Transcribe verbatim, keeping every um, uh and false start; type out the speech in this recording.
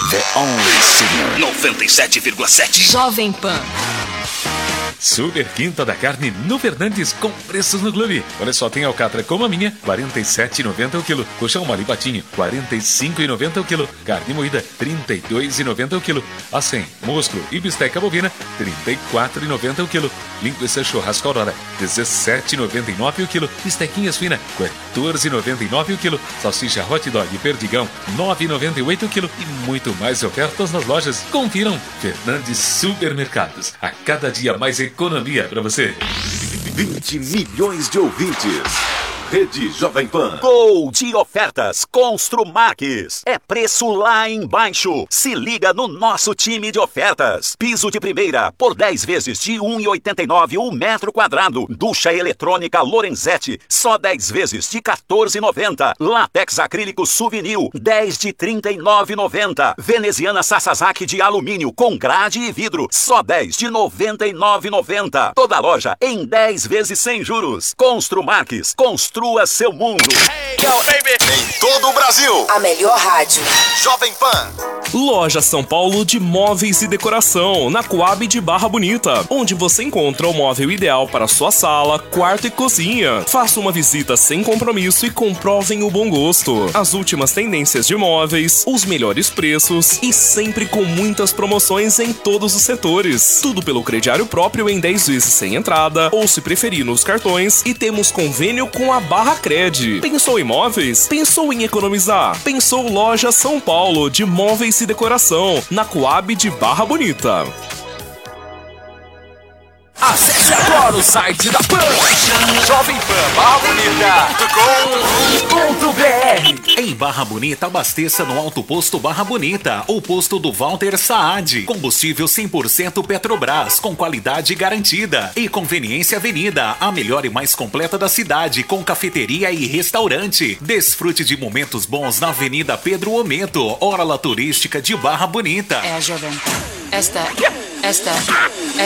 The only signal. noventa e sete vírgula sete. Jovem Pan. Super Quinta da Carne no Fernandes com preços no clube. Olha só, tem alcatra como a minha, quarenta e sete reais e noventa centavos o quilo. Colchão mole patinho, quarenta e cinco reais e noventa centavos o quilo. Carne moída, trinta e dois reais e noventa centavos o quilo. Acém, músculo e bisteca bovina, trinta e quatro reais e noventa centavos o quilo. Linguiça churrasco Aurora, dezessete reais e noventa e nove centavos o quilo. Bistequinhas fina, quatorze reais e noventa e nove centavos o quilo. Salsicha hot dog e perdigão, nove reais e noventa e oito centavos o quilo. E muito mais ofertas nas lojas. Confiram, Fernandes Supermercados. A cada dia mais economia para você. vinte milhões de ouvintes. Rede Jovem Pan. Gol de ofertas Construmax. É preço lá embaixo. Se liga no nosso time de ofertas. Piso de primeira por dez vezes de um real e oitenta e nove centavos o metro quadrado. Ducha eletrônica Lorenzetti, só dez vezes de quatorze reais e noventa centavos. Látex acrílico Souvenir, dez de trinta e nove reais e noventa centavos. Veneziana Sasazaki de alumínio com grade e vidro, só dez de noventa e nove reais e noventa centavos. Toda loja em dez vezes sem juros. Construmax, constru Construa seu mundo. Hey, yo, baby. Em todo o Brasil. A melhor rádio. Jovem Pan. Loja São Paulo de Móveis e Decoração, na Coab de Barra Bonita, onde você encontra o móvel ideal para sua sala, quarto e cozinha. Faça uma visita sem compromisso e comprovem o bom gosto. As últimas tendências de móveis, os melhores preços e sempre com muitas promoções em todos os setores. Tudo pelo crediário próprio em dez vezes sem entrada, ou se preferir nos cartões, e temos convênio com a Barra Cred. Pensou em móveis? Pensou em economizar? Pensou Loja São Paulo de Móveis e Decoração, na Coab de Barra Bonita. Acesse agora o site da Pan, jovem pan barra bonita ponto com ponto br. Em Barra Bonita, abasteça no Alto Posto Barra Bonita, o posto do Walter Saad. Combustível cem por cento Petrobras, com qualidade garantida. E Conveniência Avenida, a melhor e mais completa da cidade, com cafeteria e restaurante. Desfrute de momentos bons na Avenida Pedro Omento, orla turística de Barra Bonita. É a Jovem Pan. Esta, esta, esta